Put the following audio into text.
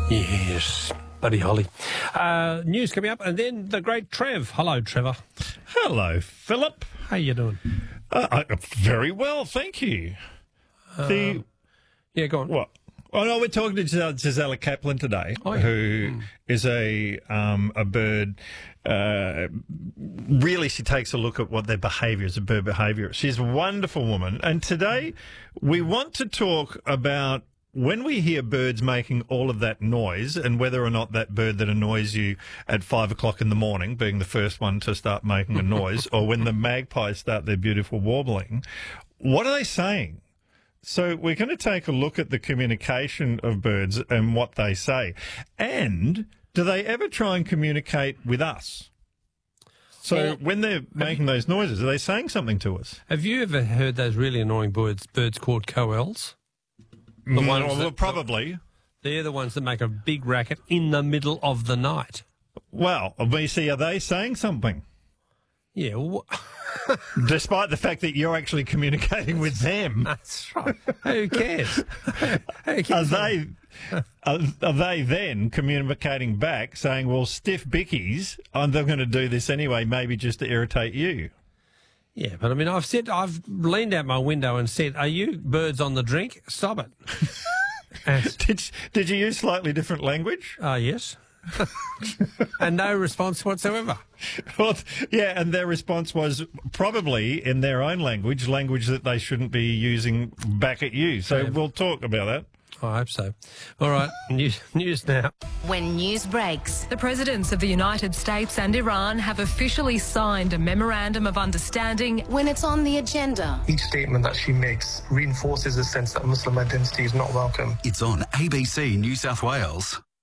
Yes, Buddy Holly. News coming up, and then the great Trev. Hello, Trevor. Hello, Philip. How you doing? Very well, thank you. Yeah, go on. What? Oh no, we're talking to Gisela Kaplan today, who is a bird. Really, she takes a look at what their behaviour is, a bird behaviour. She's a wonderful woman, and today we want to talk about when we hear birds making all of that noise and whether or not that bird that annoys you at 5 o'clock in the morning, being the first one to start making a noise, or when the magpies start their beautiful warbling, what are they saying? So we're going to take a look at the communication of birds and what they say. And do they ever try and communicate with us? So when they're making those noises, are they saying something to us? Have you ever heard those really annoying birds called coels? Probably. They're the ones that make a big racket in the middle of the night. Well, we see, are they saying something? Yeah, well, despite the fact that you're actually communicating with them. That's right. Who cares? Are they then communicating back saying, well, stiff bickies, they're going to do this anyway, maybe just to irritate you? Yeah, but I mean, I've leaned out my window and said, are you birds on the drink? Stop it. Did you use slightly different language? Yes. And no response whatsoever. Well, yeah, and their response was probably in their own language that they shouldn't be using back at you. So we'll talk about that. I hope so. All right, news now. When news breaks, the presidents of the United States and Iran have officially signed a memorandum of understanding when it's on the agenda. Each statement that she makes reinforces the sense that Muslim identity is not welcome. It's on ABC New South Wales.